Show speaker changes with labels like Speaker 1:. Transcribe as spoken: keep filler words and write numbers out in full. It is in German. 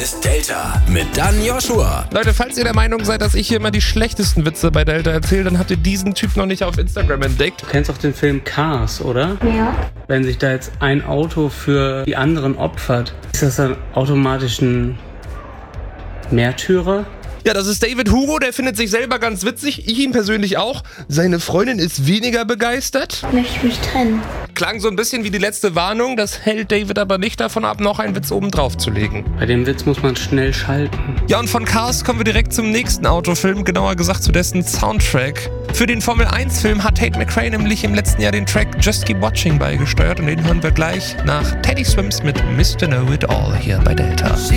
Speaker 1: ist Delta mit Dan Joshua.
Speaker 2: Leute, falls ihr der Meinung seid, dass ich hier immer die schlechtesten Witze bei Delta erzähle, dann habt ihr diesen Typ noch nicht auf Instagram entdeckt.
Speaker 3: Du kennst auch den Film Cars, oder?
Speaker 4: Ja.
Speaker 3: Wenn sich da jetzt ein Auto für die anderen opfert, ist das dann automatisch ein Märtyrer?
Speaker 2: Ja, das ist David Hugo, der findet sich selber ganz witzig, ich ihn persönlich auch. Seine Freundin ist weniger begeistert.
Speaker 4: Möchte ich mich trennen.
Speaker 2: Klang so ein bisschen wie die letzte Warnung, das hält David aber nicht davon ab, noch einen Witz oben drauf zu legen.
Speaker 3: Bei dem Witz muss man schnell schalten.
Speaker 2: Ja, und von Cars kommen wir direkt zum nächsten Autofilm, genauer gesagt zu dessen Soundtrack. Für den Formel eins Film hat Tate McRae nämlich im letzten Jahr den Track Just Keep Watching beigesteuert und den hören wir gleich nach Teddy Swims mit Mister Know It All hier bei Delta.